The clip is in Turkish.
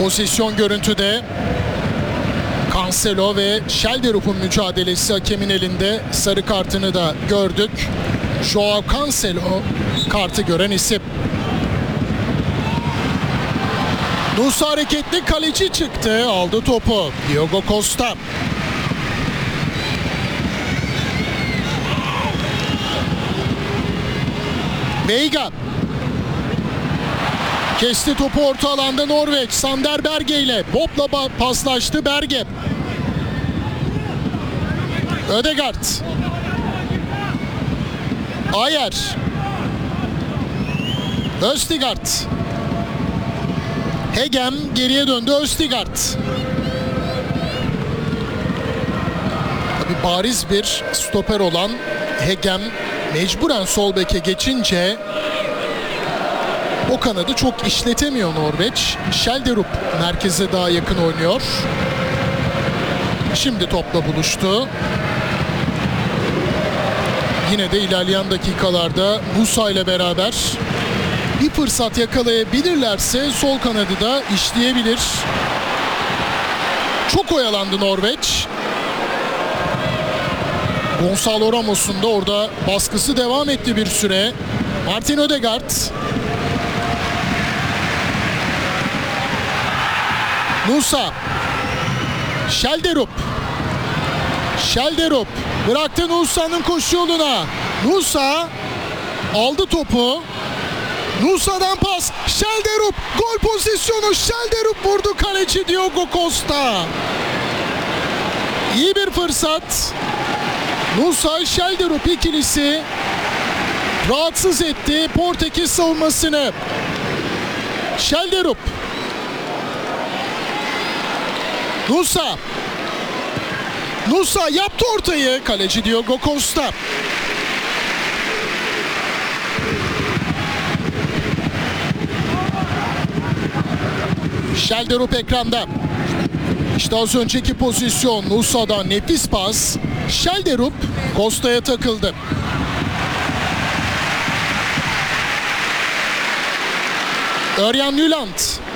Pozisyon görüntüde. Cancelo ve Schelderup'un mücadelesi, hakemin elinde sarı kartını da gördük. Joao Cancelo kartı gören isim. Nusa hareketli, kaleci çıktı, aldı topu. Diogo Costa. Veiga. Kesti topu orta alanda Norveç. Sander Berge ile Bob'la paslaştı Berge. Ødegaard. Ayer. Østigard. Hegem geriye döndü, Østigard. Tabii bariz bir stoper olan Hegem mecburen sol beke geçince o kanadı çok işletemiyor Norveç. Schelderup merkeze daha yakın oynuyor. Şimdi topla buluştu. Yine de ilerleyen dakikalarda Nusa ile beraber bir fırsat yakalayabilirlerse sol kanadı da işleyebilir. Çok oyalandı Norveç. Gonçalo Ramos'un da orada baskısı devam etti bir süre. Martin Ødegaard. Nusa. Schelderup. Schelderup bıraktı Nusa'nın koşu yoluna. Nusa aldı topu. Nusa'dan pas. Schelderup gol pozisyonu. Schelderup vurdu, kaleci Diogo Costa. İyi bir fırsat. Nusa Schelderup ikilisi rahatsız etti Portekiz savunmasını. Schelderup. Nusa. Nusa yaptı ortayı. Kaleci Diogo Costa. Schelderup ekranda. İşte az önceki pozisyon. Nusa'dan nefis pas. Schelderup Costa'ya takıldı. Örjan Nyland.